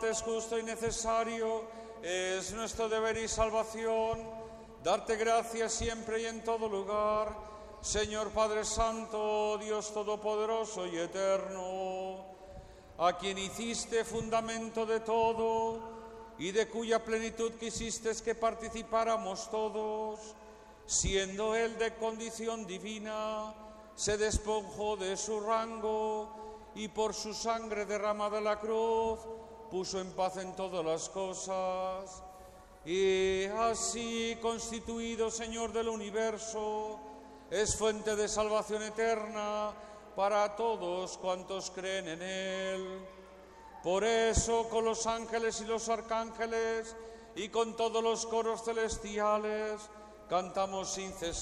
te es justo y necesario, es nuestro deber y salvación, darte gracias siempre y en todo lugar, Señor Padre Santo, Dios Todopoderoso y Eterno, a quien hiciste fundamento de todo y de cuya plenitud quisiste que participáramos todos, siendo Él de condición divina, se despojó de su rango y por su sangre derramada en la cruz puso en paz en todas las cosas. Y así, constituido Señor del universo, es fuente de salvación eterna para todos cuantos creen en Él. Por eso, con los ángeles y los arcángeles y con todos los coros celestiales, cantamos sin cesar.